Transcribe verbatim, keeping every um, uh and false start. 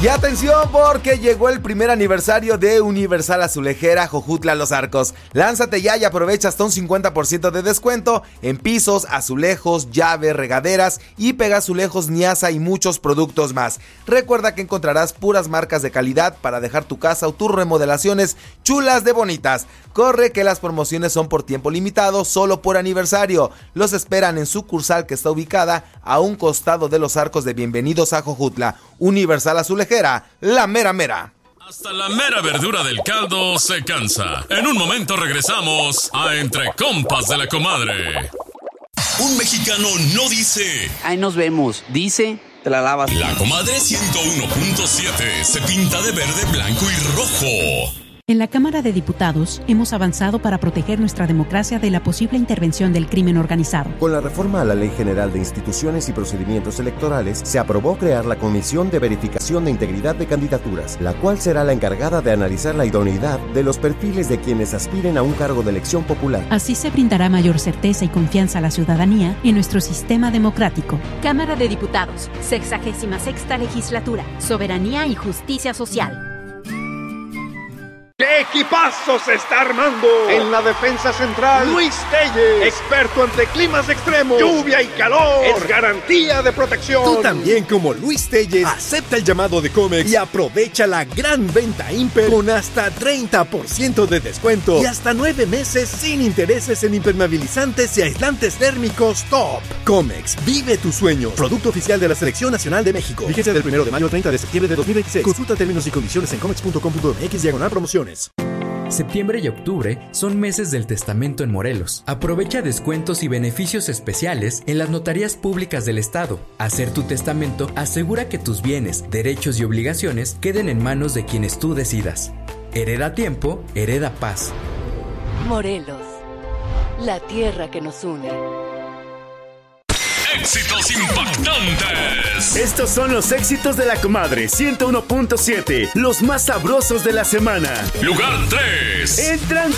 Y atención porque llegó el primer aniversario de Universal Azulejera Jojutla Los Arcos. Lánzate ya y aprovecha hasta un cincuenta por ciento de descuento en pisos, azulejos, llaves, regaderas y pegazulejos Niasa y muchos productos más. Recuerda que encontrarás puras marcas de calidad para dejar tu casa o tus remodelaciones chulas de bonitas. Corre que las promociones son por tiempo limitado, solo por aniversario. Los esperan en sucursal que está ubicada a un costado de Los Arcos de Bienvenidos a Jojutla. Universal Azulejera, la mera mera. Hasta la mera verdura del caldo se cansa. En un momento regresamos a Entre Compas de la Comadre. Un mexicano no dice ahí nos vemos, dice te la lavas. La Comadre ciento uno punto siete se pinta de verde, blanco y rojo. En la Cámara de Diputados hemos avanzado para proteger nuestra democracia de la posible intervención del crimen organizado. Con la reforma a la Ley General de Instituciones y Procedimientos Electorales, se aprobó crear la Comisión de Verificación de Integridad de Candidaturas, la cual será la encargada de analizar la idoneidad de los perfiles de quienes aspiren a un cargo de elección popular. Así se brindará mayor certeza y confianza a la ciudadanía en nuestro sistema democrático. Cámara de Diputados, sexagésima sexta legislatura, soberanía y justicia social. ¡Qué equipazo se está armando! En la defensa central, Luis Telles, experto ante climas extremos, lluvia y calor, es garantía de protección. Tú también, como Luis Telles, acepta el llamado de Comex y aprovecha la gran venta Imper con hasta treinta por ciento de descuento y hasta nueve meses sin intereses en impermeabilizantes y aislantes térmicos top. Comex, vive tu sueño. Producto oficial de la Selección Nacional de México. Vigencia del primero de mayo al treinta de septiembre de dos mil veintiséis. Consulta términos y condiciones en comex punto com punto m x diagonal promociones. Septiembre y octubre son meses del testamento en Morelos. Aprovecha descuentos y beneficios especiales en las notarías públicas del estado. Hacer tu testamento asegura que tus bienes, derechos y obligaciones queden en manos de quienes tú decidas. Hereda tiempo, hereda paz. Morelos, la tierra que nos une. Éxitos impactantes. Estos son los éxitos de la Comadre ciento uno punto siete, los más sabrosos de la semana. Lugar tres. Entran